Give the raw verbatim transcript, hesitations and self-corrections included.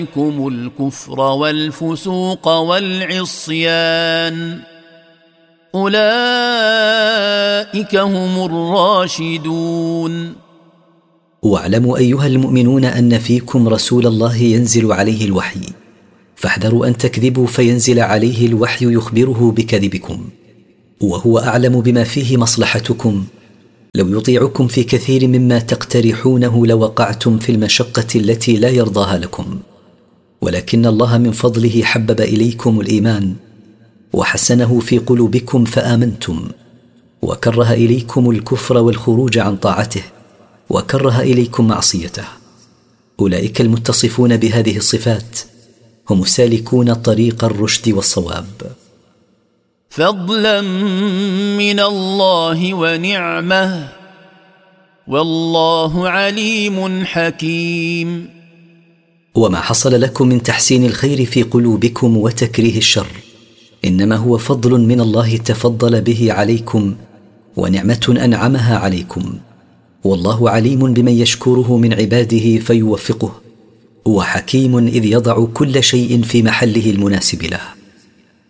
عليكم الكفر والفسوق والعصيان أولئك هم الراشدون. واعلموا أيها المؤمنون أن فيكم رسول الله ينزل عليه الوحي، فاحذروا أن تكذبوا فينزل عليه الوحي يخبره بكذبكم، وهو أعلم بما فيه مصلحتكم. لو يطيعكم في كثير مما تقترحونه لوقعتم في المشقة التي لا يرضاها لكم، ولكن الله من فضله حبب إليكم الإيمان وحسنه في قلوبكم فآمنتم، وكره إليكم الكفر والخروج عن طاعته، وكره إليكم معصيته. أولئك المتصفون بهذه الصفات هم السالكون طريق الرشد والصواب. فضلا من الله ونعمه والله عليم حكيم. وما حصل لكم من تحسين الخير في قلوبكم وتكريه الشر إنما هو فضل من الله تفضل به عليكم ونعمة أنعمها عليكم، والله عليم بمن يشكره من عباده فيوفقه، وحكيم إذ يضع كل شيء في محله المناسب له.